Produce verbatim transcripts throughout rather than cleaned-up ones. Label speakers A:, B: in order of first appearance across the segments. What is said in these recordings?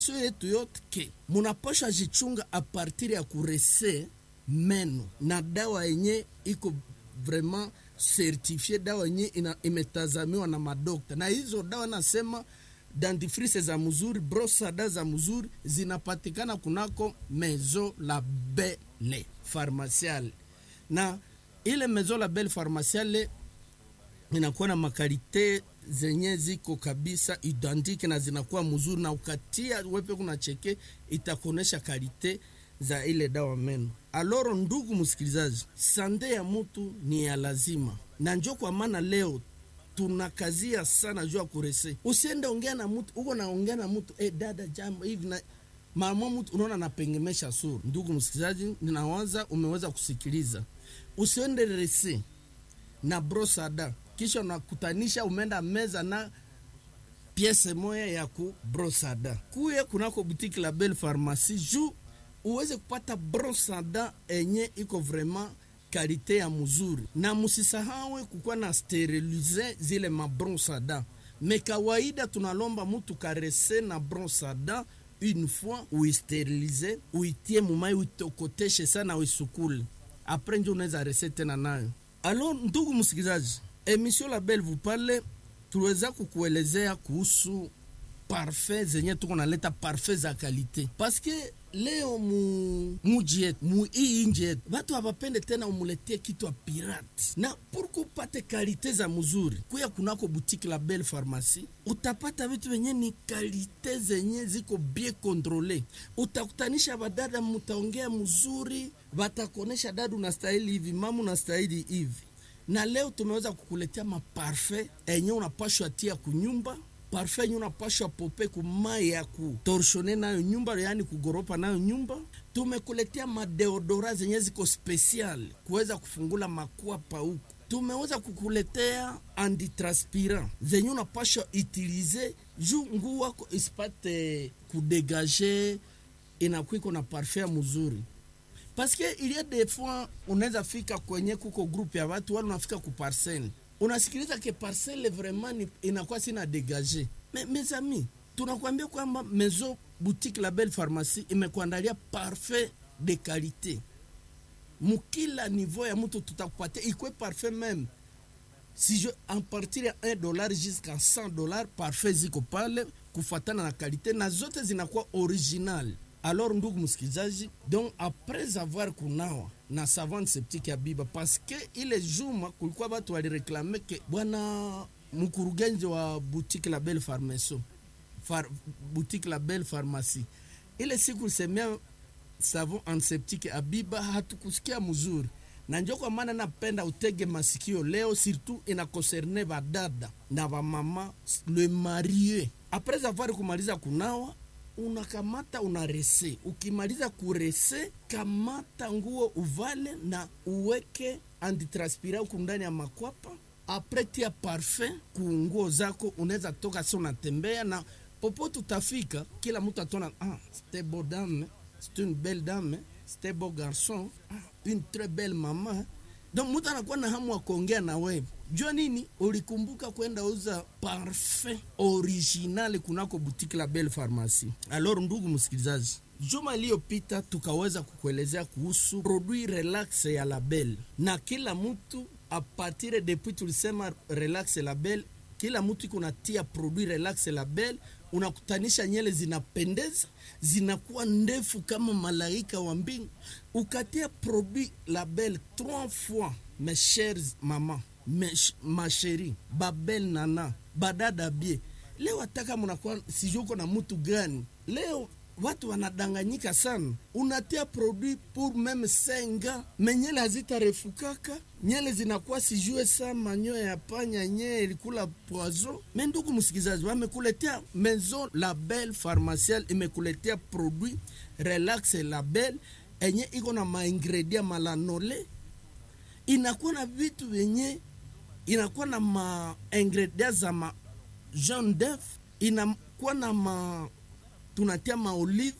A: So yetu yote ke munapasha jichunga a partir ya kurese meno na dawa yenye iko vraiment certifié, dawa yenye ina imetazamiwa na madokta, na hizo dawa nasema dentifrice za mzuri, brosada za mzuri zinapatikana kunako Maison la Belle Pharmaciale, na ile Maison la Belle Pharmaciale inakuwa na makalite zenye ziko kabisa identique na zinakuwa mzuri, na ukatia wepe kuna cheke itakonesha kalite za ile dawa meno. Aloro ndugu msikilizaji, sande ya mtu ni ya lazima, na njoo kwa maana leo tunakazia sana jua kurese. Usiende ongea na mtu, uko naongea na mtu eh dada jambo hivi na mama mtu unaona napengemesha sura. Ndugu msikilizaji, ninawaza umeweza kusikiliza. Usiende rese na brosada kisha unakutanisha umeenda meza na piese moya ya ku brosada. Kuye kunako boutique la Belle Pharmacie juu uweze kupata brosada enye iko vraiment kalite ya mzuri, na musisahawe kukuwa na sterilize zile mabrosada. Me kawaida tunalomba mtu karese na brosada une fois uisterilize, uitie mumai, uitokoteshe sana, uisukule apres njo unaweza rese tena nayo. Alors ndugu msikilizaji, emission la Belle vous parle, tuweza kukuelezea kuhusu parfait zenye tuko naleta, parfait za kalite, paske leo mu mujiet mu hii nje watu hawapende tena umuletie kitu wa pirate, na pourquoi upate kalite za mzuri kuya kunako boutique la Belle Pharmacie utapata vitu venye ni kalite zenye ziko bien controle. Utakutanisha badada mutaongea mzuri, watakonesha dadu na style hivi, mamu na style hivi. Na leo tumeweza kukuletea maparfait enye unapashwa tia kunyumba, parfait enye unapashwa pope kumai ya kutorshone nayo nyumba, yani kugoropa nayo nyumba. Tumekuletea madeodora zenye ziko special kuweza kufungula makwapa huko. Tumeweza kukuletea antitranspirant zenye unapashwa utilize juu nguo wako isipate kudegager, inakuwa na parfait mzuri. Parce que il y a des fois unaweza fika kwenye kuko groupe ya watu wale, unafika ku parcelle unasikiliza ke parcelle vraiment inakuwa sina dégager. Mais mes amis, tunakuambia kwamba Maison boutique la Belle Pharmacie imekuandalia parfait de qualité mukila niveau ya mtu, tutakupatia ikwe parfait même si je en partir ya un dollar jusqu'à cent dollars, parfait ziko pale kufatana na qualité na zote zinakuwa original. Alors ndugu msikilizaji, donc après avoir kunawa na savon antiseptique ya Biba, parce que ile juma kulikuwa watu walireklame ke bwana mkurugenzi wa boutique la Belle Pharmacie Far, boutique la Belle Pharmacie ile siku semea savon antiseptique ya Biba hatukusikia mzuri, na njoo kwa maana napenda utege masikio leo, surtout ina concerne badada na ba mama le marié. Après avoir kumaliza kunawa unakamata unarese, ukimaliza kurese kamata nguo uvale na uweke antitranspirant huko ndani ya makwapa. Après tia parfum ku nguo zako, unaweza toka sio unatembea na popote utafika, kila mtu atona ah c'était beau dame, c'est une belle dame, c'était beau garçon, ah, une très belle maman. Donc mtu anakuwa na hamu ya kuongea na wewe. Jua nini? Ulikumbuka kwenda uza parfum original kunako boutique la Belle Pharmacie. Alors ndugu msikilizaji, juma iliyopita tukaweza kukuelezea kuhusu produit relax ya la Belle, na kila mtu a partir depuis tulisema relax la Belle, kila mtu iko natia produit relax la Belle, unakutanisha nyele zinapendeza, zinakuwa ndefu kama malaika wa mbingu. Ukatia produit la Belle trois fois, mes chers maman, mes, ma chérie, babel nana, badada bie. Leo ataka munakuwa sijuko na mtu gani. Leo watu wanadanganyika sana. Unatia produit pour même cinq ans, menyele hazita refukaka, nyele zinakuwa sijue saa manyoya ya panya nye ilikula poison. Mendugu msikizaji, wamekuletea Maison la Belle Pharmaciale imekuletea produit relax la Belle enye iko na ma ingredient malanole, inakuwa na vitu venye inakuwa na ma ingredients za ma jaune d'œuf, inakuwa na ma tunatia ma olive,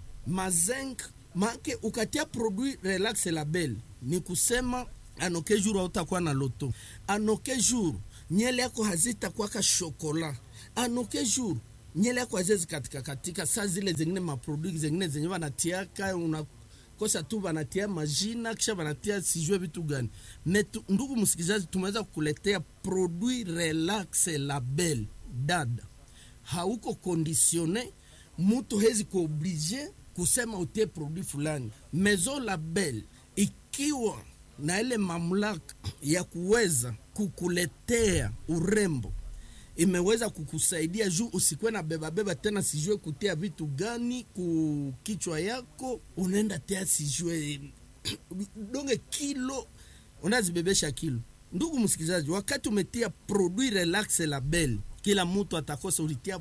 A: ma zinc, make ukatia produit relax la Belle ni kusema anoke jour utakuwa na loto, anoke jour nyele yako hazita kwa ka chocolat, anoke jour nyele yako azezi katika katika saa zile zingine maproduit zingine zenye wanatiaka unakosa tu wanatia majina kisha wanatia sijue vitu gani. Metu, ndugu msikizaji, tumeweza kukuletea produit relax label dada, hauko kondisione, mtu hezi kuoblige kusema utie produit fulani. Maison label ikiwa na ile mamlaka ya kuweza kukuletea urembo, imeweza kukusaidia juu usikwe na beba beba tena sijue kutia vitu gani kukichwa yako, unaenda tea sijue donge kilo unazibebesha kilo. Ndugu msikizaji, wakati umetia produit relax label, kila mtu atakosa ulitia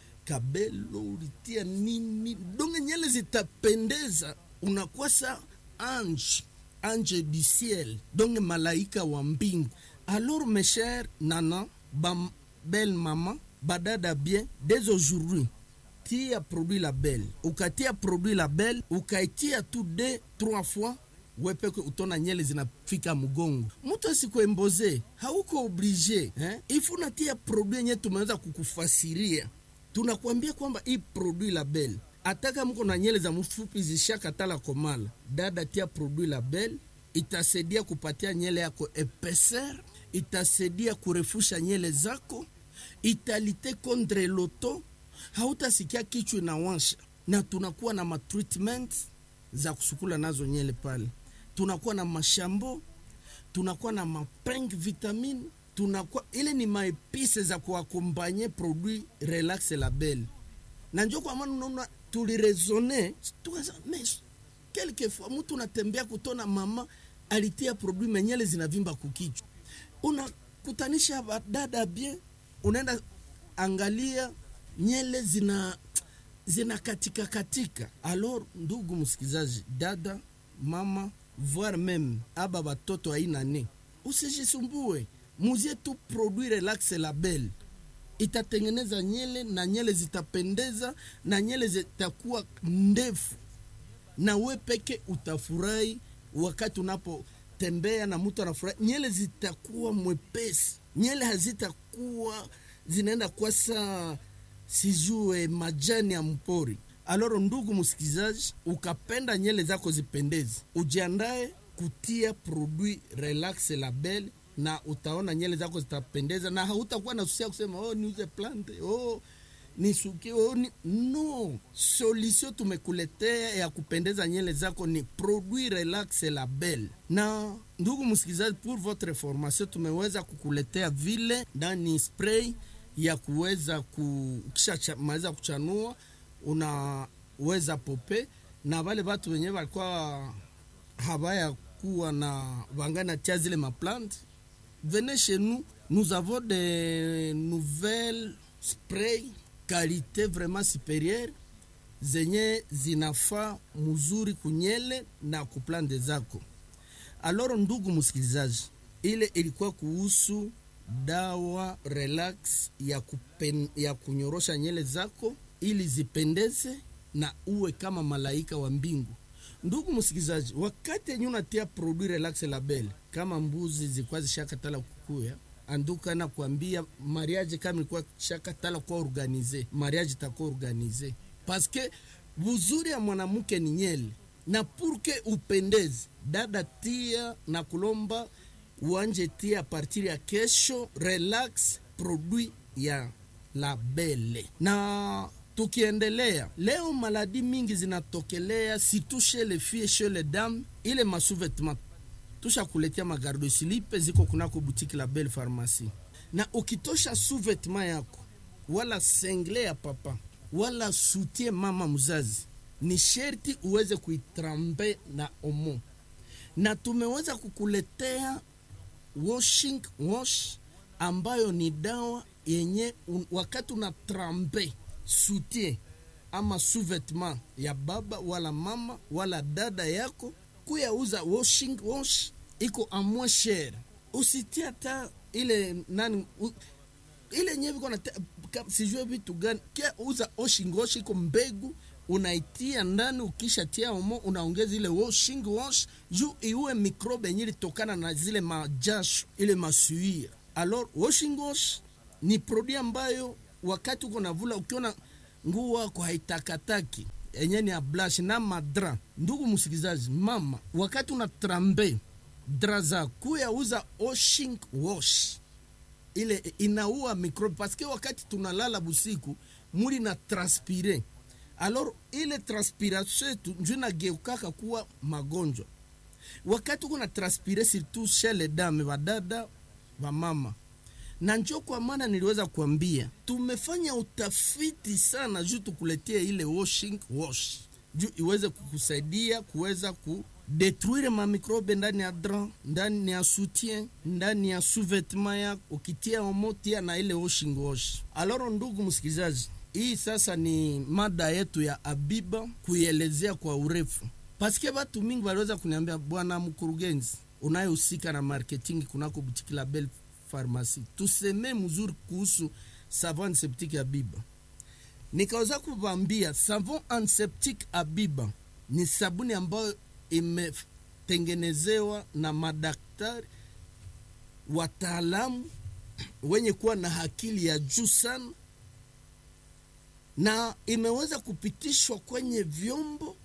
A: kabelo, ulitia nini, donge nyele zitapendeza, unakuwa sa ange ange du ciel, donge malaika wa mbingu. Alors mes chers nana, bam, belle maman, badada bien, dès aujourd'hui, tia produit label. Ukatia produit label, ukaitia tout deux, trois fois, wepeke utona nyele zinafika mgongo. Mtu asikuemboze, hauko oblige, eh? Ifu natia produit nye tumeweza kukufasiria. Tunakuambia kwamba hii produit label, ataka mko na nyele za mfupi zishaka tala komala, dada tia produit label, itasaidia kupatia nyele yako epaisseur, itasaidia kurefusha nyele zako, italite contre loto, hautasikia kichwa inawansha. Na tunakuwa na matreatment za kusukula nazo nyele pale. Tunakuwa na mashambo, tunakuwa na mapeng vitamine, tunakuwa ile ni maepise za kuakompanye produit relax label. Na njoo kwa maana unaona tulirezone, tukaza mais quelquefois mtu unatembea kutona mama alitia produit menyele zinavimba kukichwa. Unakutanisha dada bien, unaenda angalia nyele zina zina katika katika. Alors ndugu msikizaji, dada, mama, voire même aba watoto aina ne, usijisumbue, muzie tu produit relax label. Itatengeneza nyele na nyele zitapendeza na nyele zitakuwa ndefu, na we peke utafurahi wakati unapo tembea na mtu anafurahi. Nyele zitakuwa mwepesi, nyele hazitakuwa zinaenda kwa saa sijue majani ya mpori. Alors ndugu msikizaji, ukapenda nyele zako zipendeze, ujiandae kutia produit relax label, na utaona nyele zako zitapendeza na hautakuwa na susia kusema oh niuze plante, oh nisuki, oh ni... no. Solution tumekuletea ya kupendeza nyele zako ni produit relax label. Na ndugu msikizaji, pour votre information, tumeweza kukuletea vile ndani spray ya kuweza kukisha maliza kuchanua, unaweza pope. Na wale watu wenyewe walikuwa habaya kuwa na wangana tia zile ma plante, venez chez nous, nous avons des nouvelles sprays qualité vraiment supérieure zenye zinafaa mzuri kunyele na kuplante zako. Alors ndugu msikilizaji, ile ilikuwa kuhusu dawa relax ya kupen, ya kunyorosha nyele zako ili zipendeze na uwe kama malaika wa mbingu. Ndugu msikilizaji, wakati yenye unatia produit relax label, kama mbuzi zilikuwa zishakatala kukuya, anduka na kuambia mariage kama ilikuwa shakatala kwa organize, mariage itakuwa organize. Parce que buzuri ya mwanamke ni nyele, na purke upendeze, dada tia na kulomba uanje tia a partir ya kesho relax produit ya label. Na tukiendelea, leo maladi mingi zinatokelea, si touche les filles chez les dames, ile masouvetement. Tusha kuletea magardo silipe ziko kunako boutique la Belle Pharmacie. Na ukitosha sous-vêtement yako, wala sengle ya papa, wala soutien mama mzazi, ni sherti uweze kuitrambe na omo. Na tumeweza kukuletea washing wash ambayo ni dawa yenye un, wakati unatrambe soutien ama sous-vêtement ya baba wala mama wala dada yako, kuyauza washing wash iko a moins cher. Usitia ta ile nani u, ile nyewe kuna sijue vitu gani, kia uza washing wash iko mbegu, unaitia ndani, ukisha tia omo unaongeza ile washing wash juu iwe mikrobe nyili tokana na zile majasho ile masuia. Alors washing wash ni produit ambayo wakati uko navula ukiona nguo yako haitakataki enye ni ablash na madra, ndugu msikizaji, mama, wakati una trambe dra za kuya uza washing wash, ile inaua microbe, paske wakati tunalala busiku mwili na transpire, alors ile transpiration yetu ndio inageukaka kuwa magonjwa. Wakati kuna transpire surtout chez les dames, wadada wa mama, na njoo kwa maana niliweza kuambia tumefanya utafiti sana juu tukuletea ile washing wash juu iweze kukusaidia kuweza ku détruire ma microbe ndani ya drap, ndani ya soutien, ndani ya sous-vêtement ya ukitia omotia na ile washing wash. Alors ndugu msikilizaji, hii sasa ni mada yetu ya Abiba kuielezea kwa urefu. Paske watu mingi waliweza kuniambia, bwana mkurugenzi unayehusika na marketing kunako boutique la Belle Pharmacie, tuseme mzuri kuhusu savon antiseptique Abiba. Nikaweza kuwaambia savon antiseptique Abiba ni sabuni ambayo imetengenezewa na madaktari wataalamu wenye kuwa na akili ya juu sana, na imeweza kupitishwa kwenye vyombo,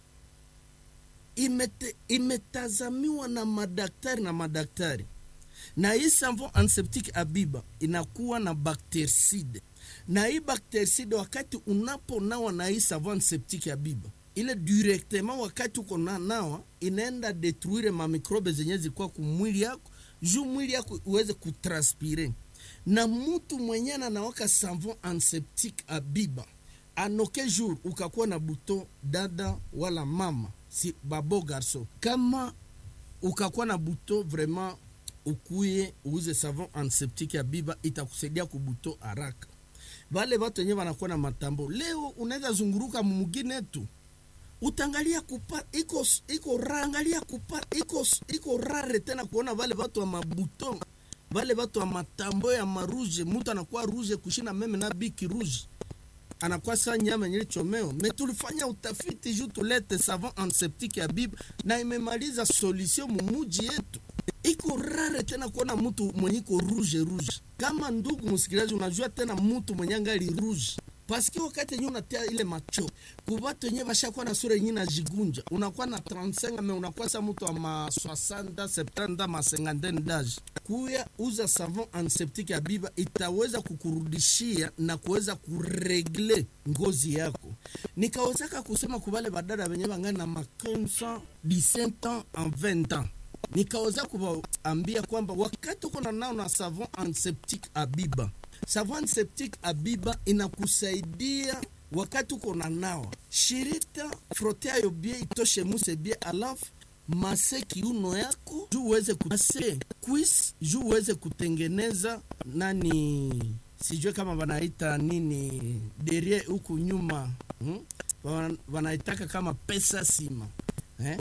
A: imete, imetazamiwa na madaktari na madaktari. Na hii savon antiseptique Abiba inakuwa na bactericide, na hii bactericide wakati unaponawa na hii savon antiseptique Abiba, ile directement wakati uko na nawa inaenda détruire ma microbe zenye zilikuwa kumwili yako, juu mwili yako uweze kutranspire. Na mtu mwenye anawaka savon antiseptique Abiba anoke jour ukakuwa na buto, dada wala mama, si babo garso, kama ukakuwa na buto vraiment ukuye uuze savon antiseptique Abiba, itakusaidia kubuto haraka. Wale watu wenyewe wanakuwa na matambo, leo unaweza zunguruka mwingine tu utangalia kupa iko iko rangalia kupa iko iko rare tena kuona wale watu wa mabuto, wale watu wa matambo ya maruje, mtu anakuwa ruje kushina meme na biki ruje, anakuwa saa nyama nyele chomeo. Metulifanya utafiti juu tulete savon antiseptique Abiba na imemaliza solution mumuji yetu. Iko rare tena kuona mtu mwenye iko rouge rouge. Kama ndugu msikilizaji, unajua tena mtu mwenye angali rouge, paski wakati nyuna tia ile macho kubatu yenye bashakuwa na sura yenye na jigunja, unakuwa na trente-cinq me unakuwa sa mtu wa ma soixante, septante, ma cinquantaine d'âge. Kuya uza savon antiseptique Abiba itaweza kukurudishia na kuweza kuregle ngozi yako. Nikawezaka kusema kubale badada wenye bangana na ma quinze ans, dix-sept ans, en vingt ans, nikaweza kuambia kwamba wakati uko na nao na savon antiseptique Abiba, savon antiseptique Abiba inakusaidia wakati uko na nawa shirita, frotea yo bie, itoshe muse bie, alafu mase kiuno yako juu uweze kutase quiz, juu uweze kutengeneza nani, sijue kama wanaita nini derrière huku nyuma, hmm? Wanaitaka kama pesa sima, eh?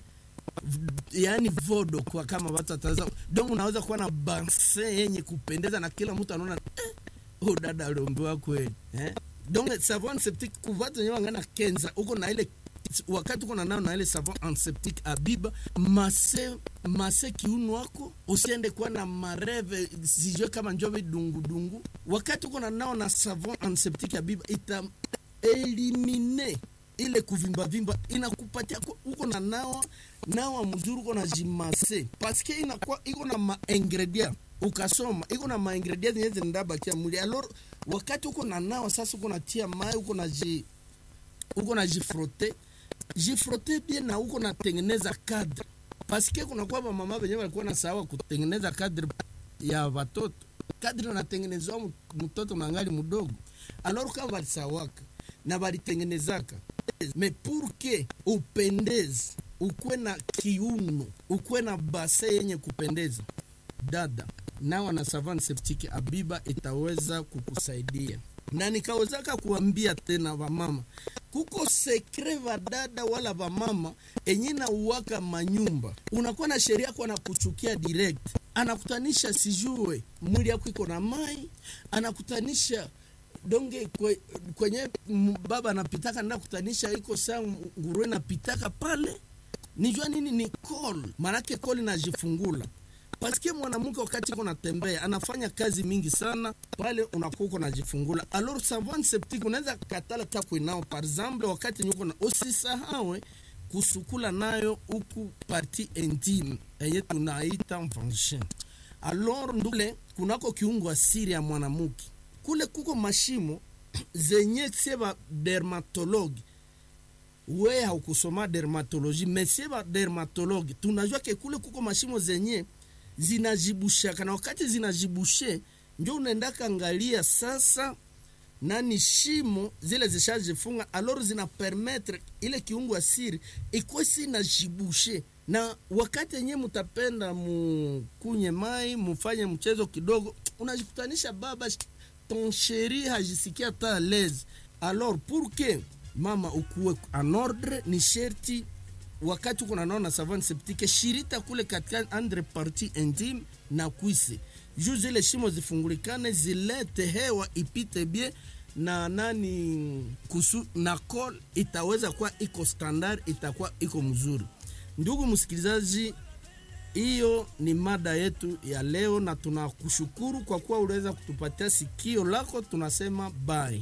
A: Yani vodo kwa kama watu wataza. Donc unaweza kuwa na banse yenye kupendeza na kila mtu anaona eh, oh dada alombewa kweli, eh? Donc savon antiseptique kuvatu nyewa ngana kenza uko na ile wakati uko na nao na ile savon antiseptique Abiba, mase mase kiuno wako usiende kuwa na mareve sijue kama njobe dungu dungu. Wakati uko na nao na savon antiseptique Abiba ita elimine ile kuvimba vimba, inakupatia uko na nawa nawa mzuri, uko na jimase, paske inakuwa iko na ma ingredient, ukasoma iko na ma ingredient yenye ndaba kia mwili. Alors wakati uko na nawa sasa, uko na tia mai, uko na ji uko na jifrote jifrote bien, na uko na tengeneza cadre, paske kuna kwa mama wenyewe walikuwa na sawa kutengeneza cadre ya watoto. Cadre na tengenezwa mtoto mangali mdogo, alors kama walisawaka na walitengenezaka, mais pour que upendeze, ukwe na kiuno, ukwe na base yenye kupendeza, dada nawa na savon antiseptique Abiba itaweza kukusaidia. Na nikawezaka kuambia tena wa mama, kuko sekre wa dada wala wa mama enye na uwaka manyumba, unakuwa na sheria kwa na kuchukia direct, anakutanisha sijue mwili yako iko na mai, anakutanisha donge kwe, kwenye baba anapitaka nda kutanisha iko saa nguruwe napitaka pale. Nijua nini ni call, manake call inajifungula. Paske mwanamke wakati uko natembea anafanya kazi mingi sana, pale unakuwa uko najifungula. Alors savon septique unaweza katala tako inao par exemple wakati nyuko na usisahau kusukula nayo huku parti intime eye tunaita vagin. Alors ndule kunako kiungo asiri ya mwanamke. Kule kuko mashimo zenye seba dermatologue. We haukusoma dermatologie, meseba dermatologue. Tunajua ke kule kuko mashimo zenye zinajibusha, kana wakati zinajibushe ndio unaenda kaangalia sasa nani shimo zile zishajifunga, alors zina permettre ile kiungo asiri ikuwe si na jibushe. Na wakati yenyewe mutapenda mukunye mai mufanye mchezo kidogo, unajikutanisha baba ton chéri hajisikia ta l'aise. Alors pour que mama ukuwe en ordre, ni sherti wakati uko naona savon septique shirita kule katika andre partie intime na kuise juu zile shimo zifungulikane, zilete hewa ipite bien na nani kusu na col itaweza kuwa iko standard, itakuwa iko mzuri. Ndugu msikilizaji, hiyo ni mada yetu ya leo na tunakushukuru kwa kuwa unaweza kutupatia sikio lako. Tunasema bye.